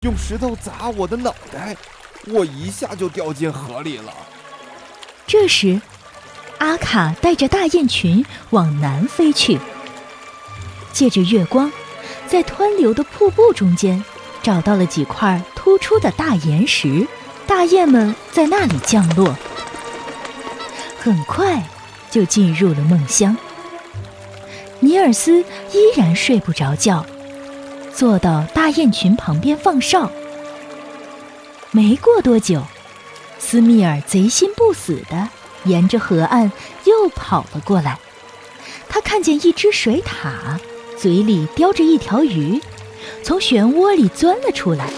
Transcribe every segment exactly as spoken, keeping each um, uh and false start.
用石头砸我的脑袋，我一下就掉进河里了。 这时，阿卡带着大雁群往南飞去，借着月光，在湍流的瀑布中间找到了几块突出的大岩石，大雁们在那里降落，很快就进入了梦乡。尼尔斯依然睡不着觉，坐到大雁群旁边放哨。没过多久，斯密尔贼心不死地沿着河岸又跑了过来。他看见一只水獭，嘴里叼着一条鱼，从漩涡里钻了出来。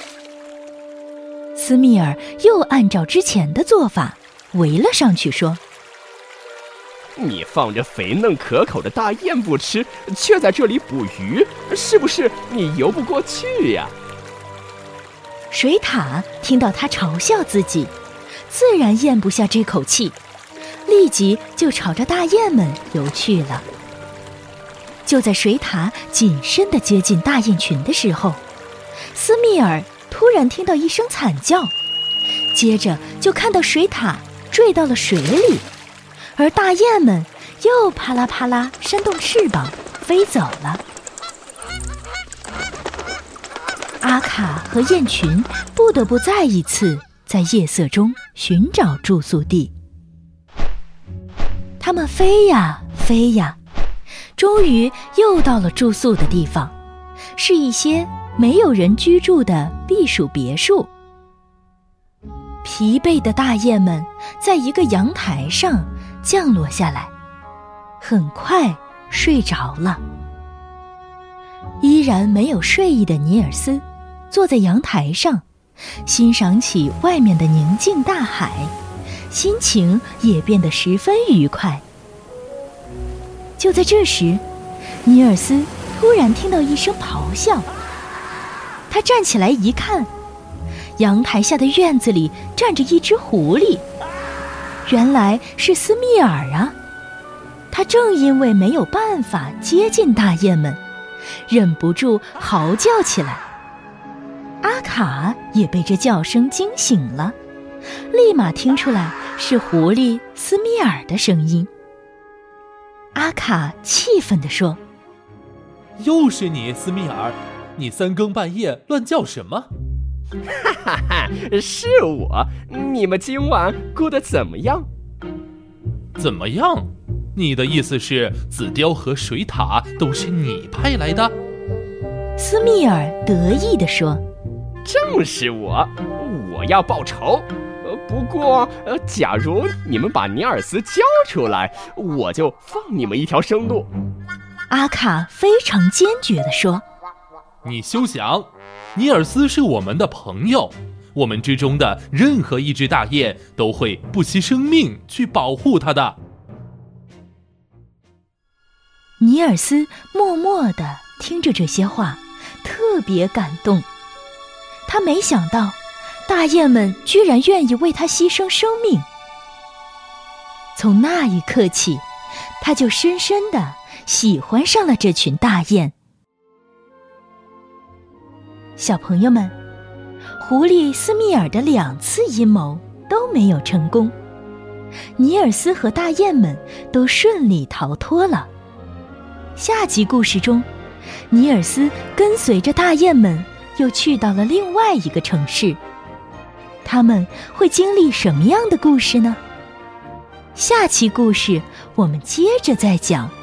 斯密尔又按照之前的做法围了上去，说： 你放着肥嫩可口的大雁不吃，却在这里捕鱼，是不是你游不过去呀？ 水獭听到他嘲笑自己，自然咽不下这口气，立即就朝着大雁们游去了。就在水獭谨慎地接近大雁群的时候，斯密尔突然听到一声惨叫，接着就看到水獭坠到了水里，而大雁们又啪啦啪啦扇动翅膀飞走了。阿卡和雁群不得不再一次在夜色中寻找住宿地。他们飞呀飞呀，终于又到了住宿的地方，是一些没有人居住的避暑别墅。疲惫的大雁们在一个阳台上降落下来，很快睡着了。依然没有睡意的尼尔斯坐在阳台上，欣赏起外面的宁静大海，心情也变得十分愉快。就在这时，尼尔斯突然听到一声咆哮，他站起来一看，阳台下的院子里站着一只狐狸，原来是斯密尔啊！他正因为没有办法接近大雁们，忍不住嚎叫起来。阿卡也被这叫声惊醒了，立马听出来是狐狸斯密尔的声音。阿卡气愤地说： 又是你，斯密尔，你三更半夜乱叫什么？ 哈哈哈，是我。你们今晚过得怎么样？ 怎么样？你的意思是紫雕和水獭都是你派来的？ 斯密尔得意地说： 正是我，我要报仇。不过，呃，假如你们把尼尔斯交出来，我就放你们一条生路。 阿卡非常坚决地说： 你休想！尼尔斯是我们的朋友，我们之中的任何一只大雁都会不惜生命去保护他的。 尼尔斯默默地听着这些话，特别感动。他没想到大雁们居然愿意为他牺牲生命。从那一刻起，他就深深地喜欢上了这群大雁。小朋友们，狐狸斯密尔的两次阴谋都没有成功，尼尔斯和大雁们都顺利逃脱了。下集故事中，尼尔斯跟随着大雁们又去到了另外一个城市，他们会经历什么样的故事呢？下期故事我们接着再讲。